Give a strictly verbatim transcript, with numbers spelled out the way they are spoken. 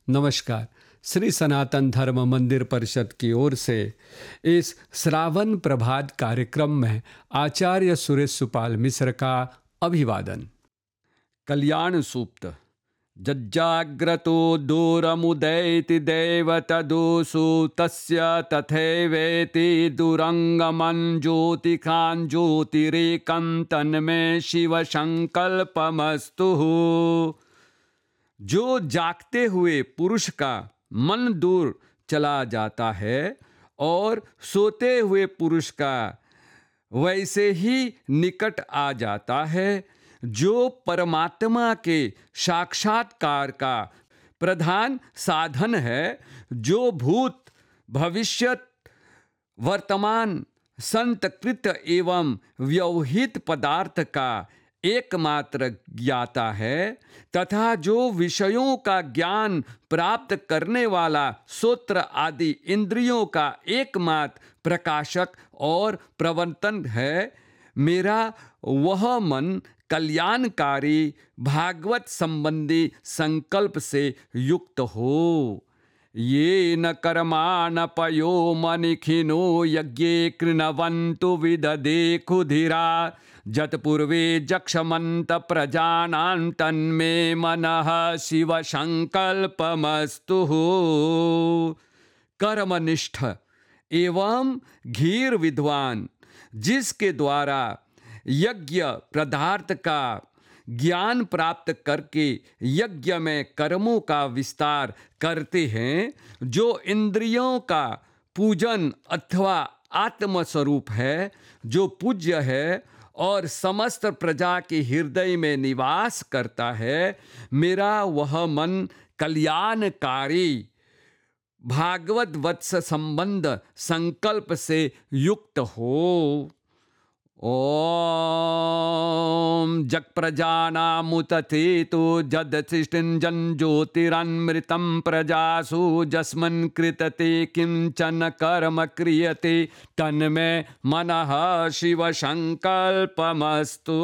नमस्कार। श्री सनातन धर्म मंदिर परिषद की ओर से इस श्रावण प्रभात कार्यक्रम में आचार्य सुरेश सुपाल मिश्र का अभिवादन। कल्याण सूक्त। जज्जाग्रतो दूरमुदैति देव तदुसु तस्य तथैवेति दुरंगमं ज्योतिकां ज्योतिरेकं तन्मे शिव संकल्पमस्तु। जो जागते हुए पुरुष का मन दूर चला जाता है और सोते हुए पुरुष का वैसे ही निकट आ जाता है, जो परमात्मा के साक्षात्कार का प्रधान साधन है, जो भूत भविष्यत वर्तमान संतकृत एवं व्यवहित पदार्थ का एकमात्र ज्ञाता है, तथा जो विषयों का ज्ञान प्राप्त करने वाला श्रोत्र आदि इंद्रियों का एकमात्र प्रकाशक और प्रवर्तन है, मेरा वह मन कल्याणकारी भागवत संबंधी संकल्प से युक्त हो। ये न कर्माण पयो मनिखिनो यज्ञे कृणवन्तु विदधे खुधिरा जतपूर्वे जक्षमन्त प्रजानां तन्मे मनः शिव संकल्पमस्तु। कर्मनिष्ठ एवं धीर विद्वान, जिसके द्वारा यज्ञ पदार्थ का ज्ञान प्राप्त करके यज्ञ में कर्मों का विस्तार करते हैं, जो इंद्रियों का पूजन अथवा आत्मस्वरूप है, जो पूज्य है और समस्त प्रजा के हृदय में निवास करता है, मेरा वह मन कल्याणकारी भागवत वत्स संबंध संकल्प से युक्त हो। ओम जग प्रजानामुतथेतो जदतिष्ठिंजन ज्योतिरन्मृतं प्रजासु जस्मन् कृतते किंचन कर्म क्रियते तन्मे मनः शिव संकल्पमस्तु।